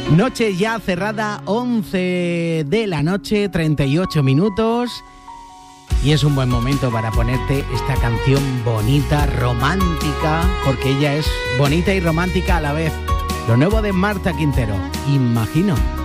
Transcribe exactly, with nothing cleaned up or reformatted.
Noche ya cerrada, once de la noche, treinta y ocho minutos. Y es un buen momento para ponerte esta canción bonita, romántica, porque ella es bonita y romántica a la vez. Lo nuevo de Marta Quintero, Imagino.